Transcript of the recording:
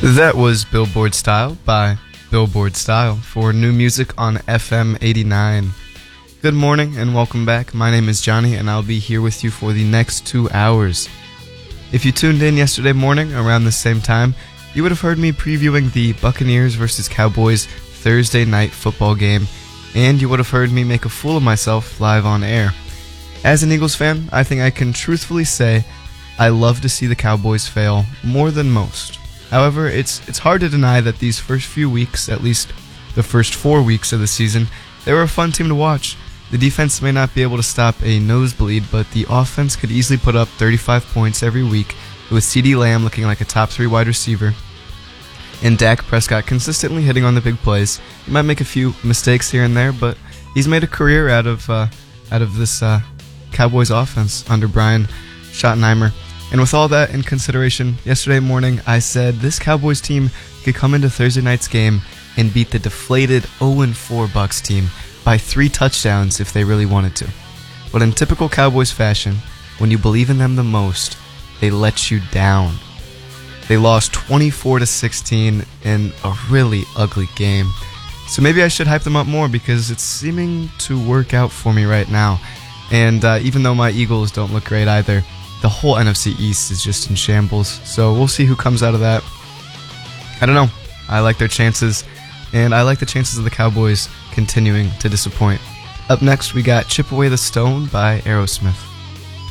That was Billboard Style by Billboard Style for new music on FM 89. Good morning and welcome back. My name is Johnny and I'll be here with you for the next 2 hours. If you tuned in yesterday morning around the same time, you would have heard me previewing the Buccaneers vs. Cowboys Thursday night football game, and you would have heard me make a fool of myself live on air. As an Eagles fan, I think I can truthfully say I love to see the Cowboys fail more than most. However, it's hard to deny that these first few weeks, at least the first 4 weeks of the season, they were a fun team to watch. The defense may not be able to stop a nosebleed, but the offense could easily put up 35 points every week, with CeeDee Lamb looking like a top 3 wide receiver, and Dak Prescott consistently hitting on the big plays. He might make a few mistakes here and there, but he's made a career out of this Cowboys offense under Brian Schottenheimer. And with all that in consideration, yesterday morning I said this Cowboys team could come into Thursday night's game and beat the deflated 0-4 Bucs team by 3 touchdowns if they really wanted to. But in typical Cowboys fashion, when you believe in them the most, they let you down. They lost 24-16 in a really ugly game. So maybe I should hype them up more because it's seeming to work out for me right now. And even though my Eagles don't look great either, the whole NFC East is just in shambles, so we'll see who comes out of that. I don't know. I like their chances, and I like the chances of the Cowboys continuing to disappoint. Up next, we got Chip Away the Stone by Aerosmith.